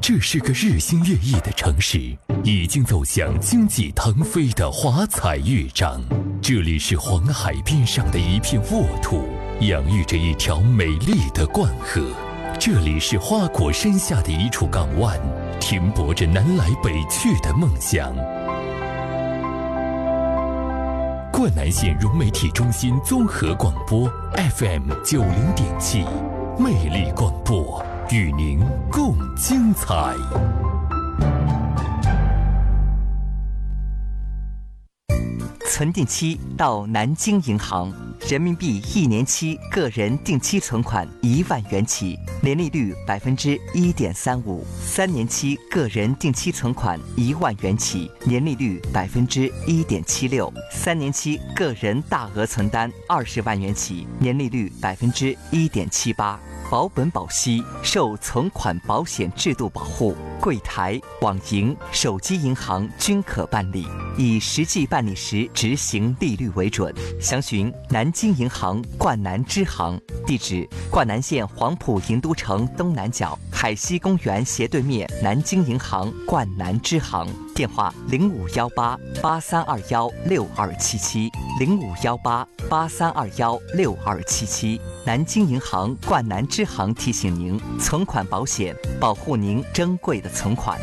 这是个日新月异的城市，已经走向经济腾飞的华彩乐章。这里是黄海边上的一片沃土，养育着一条美丽的灌河。这里是花果山下的一处港湾，停泊着南来北去的梦想。灌南县融媒体中心综合广播 FM90.7，魅力广播，与您共精彩。 存定期到南京银行，人民币1年期个人定期存款1万元起，年利率1.35%；3年期个人定期存款1万元起，年利率1.76%；3年期个人大额存单20万元起，年利率1.78%。保本保息，受存款保险制度保护，柜台、网银、手机银行均可办理，以实际办理时执行利率为准。详询南京银行灌南支行，地址：灌南县黄埔银都城东南角海西公园斜对面南京银行灌南支行。电话：051883216277，051883216277。南京银行灌南支行提醒您：存款保险，保护您珍贵的存款。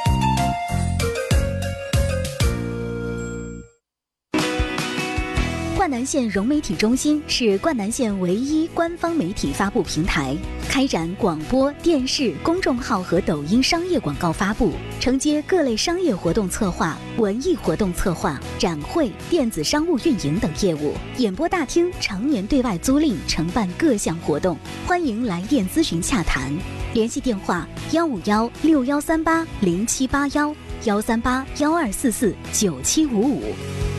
灌南县融媒体中心是灌南县唯一官方媒体发布平台，开展广播电视、公众号和抖音商业广告发布，承接各类商业活动策划、文艺活动策划、展会、电子商务运营等业务。演播大厅常年对外租赁，承办各项活动，欢迎来电咨询洽谈。联系电话：15161380781，13812449755。